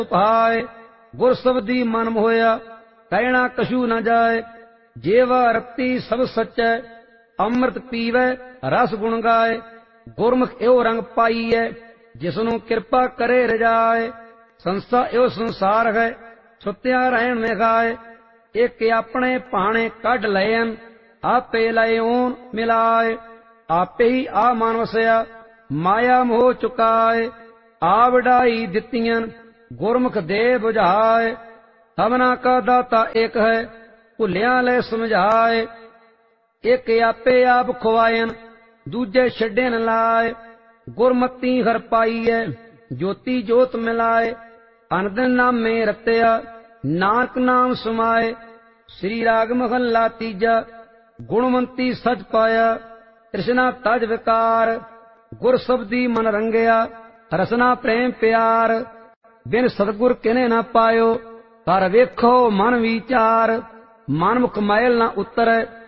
पाए। गुर शब्दी मन मोया कहना कछु न जाए। जेवा रत्ती सब सच्चै अमृत पीवै रस गुण गाए। गुरमुख एवं रंग पाईऐ जिसनु कृपा करे रजाए। संस्था एवं संसार है सुत्या रहन में गाए। एक अपने पाने कढ़ लयन आपे लयोन मिलाए। आपे ही आ मान वसया माया मोह चुकाए। आ वडाई दित्तियन गुरमुख दे बुझाए। सबना का दाता एक है भुलिया ले समझाए। एक आपे आप खुआयन दूजे छड्डे न लाए। गुरमती हर पाईऐ ज्योति जोत मिलाए। अनदन नाम में रत्या नानक नाम समाए। श्री राग महला तीजा गुणवंती सच पाया। कृष्णा तज विकार गुर शब्दी मन रंगया। रसना प्रेम प्यार बिन सतगुर किने न पायो। कर वेखो मन विचार मन मुख मैल न उतरै।